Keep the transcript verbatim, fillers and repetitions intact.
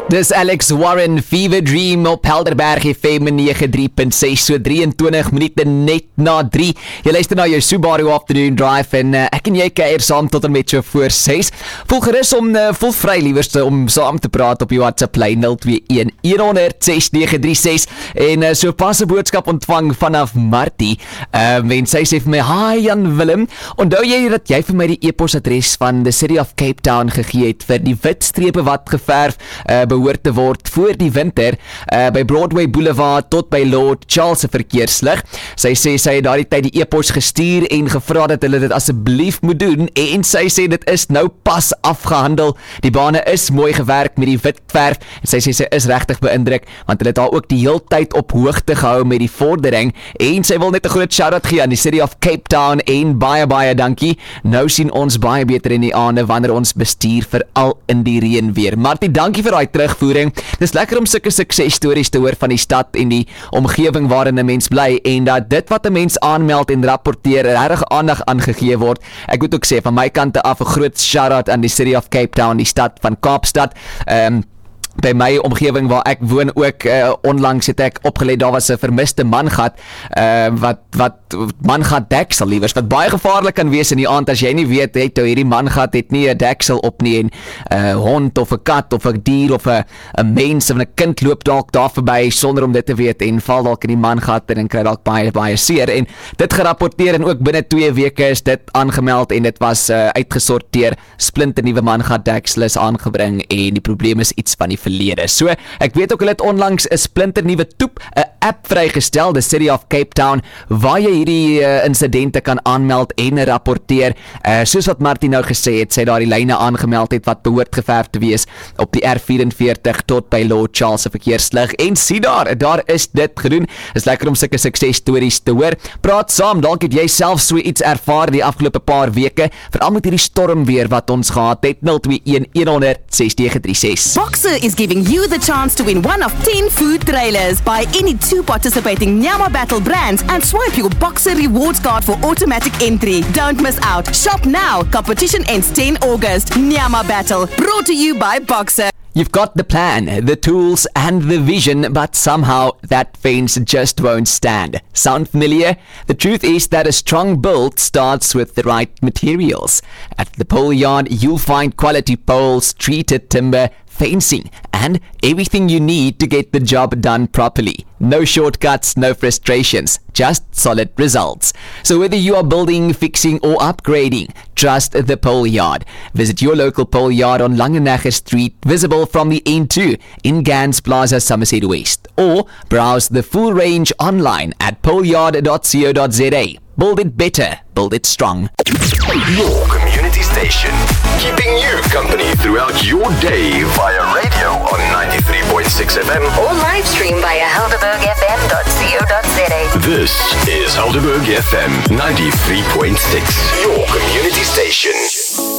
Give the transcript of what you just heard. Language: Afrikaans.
Dis Alex Warren, Fever Dream op Helderberg F M nege drie punt ses, so drieëntwintig minute net na drie. Jy luister na jou Subaru Afternoon Drive en uh, ek en jy kuier saam tot en met so voor ses. Voel gerus om uh, vol vry liewerste om saam te praat op die WhatsApp lyn nul twee een, een honderd, ses nege drie ses en uh, so pas 'n boodskap ontvang vanaf Martie. Uh, en sy sê vir my, hi Jan Willem, onthou jy dat jy vir my die e-posadres van the City of Cape Town gegee het vir die wit strepe wat geverf uh, behoort te word voor die winter uh, by Broadway Boulevard tot by Lord Charles se verkeerslig. Sy sê sy het daardie tyd die e-pos gestuur en gevra dat hulle dit asseblief moet doen en sy sê dit is nou pas afgehandel. Die bane is mooi gewerk met die wit verf en sy sê sy is regtig beïndruk want hulle het haar ook die hele tyd op hoogte gehou met die vordering en sy wil net 'n groot shout-out gee aan die City of Cape Town en baie baie dankie. Nou sien ons baie beter in die aande wanneer ons bestuur veral in die reën weer. Martie, dankie vir daai terugvoering. Dis lekker om sulke suksesstories te hoor van die stad en die omgewing waarin 'n mens bly en dat dit wat 'n mens aanmeld en rapporteer regtig aandag aangegee word. Ek moet ook sê van my kant af 'n groot shout-out aan die City of Cape Town, die stad van Kaapstad. Ehm um, By my omgewing waar ek woon ook uh, onlangs het ek opgelet, daar was 'n vermiste mangat uh, wat wat mangat deksel liewers wat baie gevaarlik kan wees in die aand as jy nie weet het hoe hierdie mangat het nie 'n deksel op nie en 'n uh, hond of 'n kat of 'n dier of 'n 'n mens of 'n kind loop dalk daar verby sonder om dit te weet en val dalk in die mangat en kry dalk baie baie seer en dit gerapporteer en ook binne twee weke is dit aangemeld en dit was uh, uitgesorteer. Splinter nuwe mangat deksel is aangebring en die probleem is iets van die verlede. So, ek weet ook hulle het onlangs 'n splinter nuwe toep, 'n app vrygestel, the City of Cape Town, waar jy hierdie uh, insidente kan aanmeld en rapporteer. Uh, soos wat Martie nou gesê het, sy daar die lyne aangemeld het wat behoort geverf te wees op die R vyf en veertig tot by Lord Charles se verkeerslig. En sien daar, daar is dit gedoen. Is lekker om sulke suksesstories te hoor. Praat saam, dalk het jy self so iets ervaar die afgelope paar weke, veral met hierdie storm weer wat ons gehad het. nul twee een, een honderd, ses nege drie ses. Boxer is giving you the chance to win one of ten food trailers. Buy any two participating Nyama Battle brands and swipe your Boxer rewards card for automatic entry. Don't miss out. Shop now. Competition ends tenth of August. Nyama Battle, brought to you by Boxer. You've got the plan, the tools and the vision, but somehow that fence just won't stand. Sound familiar? The truth is that a strong build starts with the right materials. At the pole yard, you'll find quality poles, treated timber, fencing, and everything you need to get the job done properly. No shortcuts, no frustrations, just solid results. So whether you are building, fixing, or upgrading, trust the Pole Yard. Visit your local Pole Yard on Langenegger Street, visible from the N two in Gans Plaza, Somerset West. Or browse the full range online at poleyard dot co dot za. Build it better, build it strong. Your community station, keeping you company throughout your day via radio on ninety-three point six F M or live stream via helderberg f m dot co dot za. This is Helderberg F M ninety-three point six, your community station.